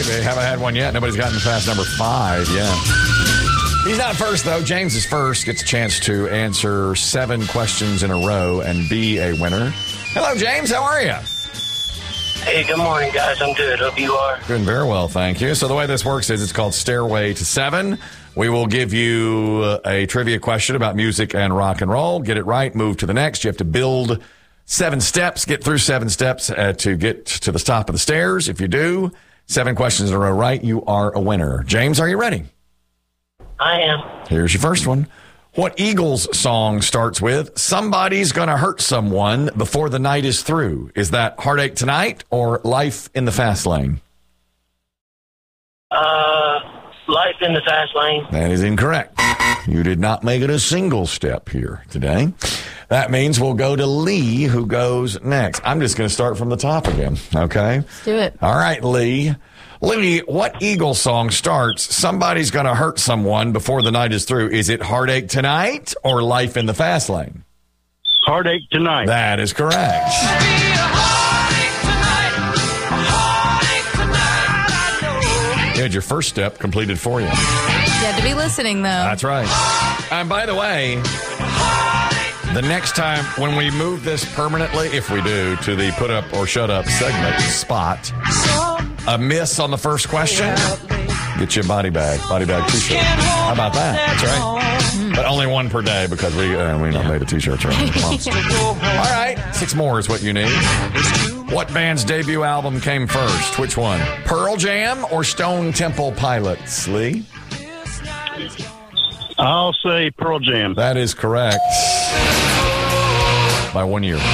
Maybe. Haven't had one yet. Nobody's gotten past number 5 yet. He's not first, though. James is first. Gets a chance to answer 7 questions in a row and be a winner. Hello, James. How are you? Hey, good morning, guys. I'm good. Hope you are. Doing very well, thank you. So the way this works is it's called Stairway to 7. We will give you a trivia question about music and rock and roll. Get it right, move to the next. You have to build 7 steps, get through 7 steps to get to the top of the stairs. If you do, 7 questions in a row right, you are a winner. James, are you ready? I am. Here's your first one. What Eagles song starts with, somebody's gonna hurt someone before the night is through? Is that Heartache Tonight or Life in the Fast Lane? Life in the Fast Lane. That is incorrect. You did not make it a single step here today. That means we'll go to Lee, who goes next. I'm just going to start from the top again, okay? Let's do it. All right, Lee. Lee, what Eagles song starts, somebody's going to hurt someone before the night is through? Is it Heartache Tonight or Life in the Fast Lane? Heartache Tonight. That is correct. You had your first step completed for you. You had to be listening, though. That's right. And by the way, the next time when we move this permanently, if we do, to the put up or shut up segment spot, a miss on the first question, get you a body bag t-shirt. How about that? That's right. But only one per day because we not made a t-shirt. All right, 6 more is what you need. What band's debut album came first? Which one? Pearl Jam or Stone Temple Pilots, Lee? I'll say Pearl Jam. That is correct. By 1 year.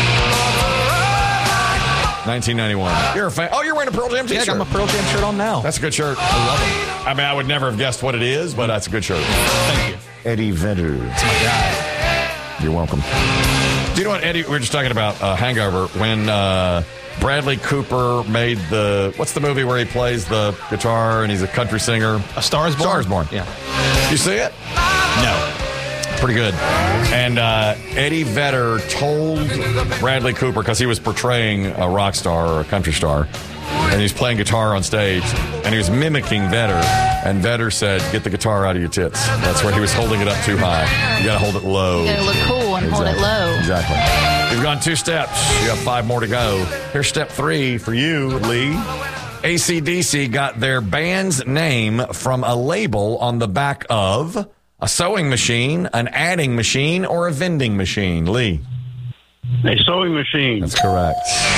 1991. You're a fan. Oh, you're wearing a Pearl Jam t-shirt. Yeah, I got my Pearl Jam shirt on now. That's a good shirt. I love it. I mean, I would never have guessed what it is, but that's a good shirt. Thank you. Eddie Vedder. That's my guy. You're welcome. Do you know what, Eddie? We were just talking about Hangover when Bradley Cooper made what's the movie where he plays the guitar and he's a country singer? A Star is Born? Star is Born. Yeah. You see it? No. Pretty good. And Eddie Vedder told Bradley Cooper, because he was portraying a rock star or a country star, and he's playing guitar on stage, and he was mimicking Vedder. And Vedder said, "Get the guitar out of your tits." That's where he was holding it up too high. You got to hold it low. You got to look cool and hold it low. Exactly. You've gone 2 steps. You have 5 more to go. Here's step 3 for you, Lee. AC/DC got their band's name from a label on the back of a sewing machine, an adding machine, or a vending machine. Lee. A sewing machine. That's correct.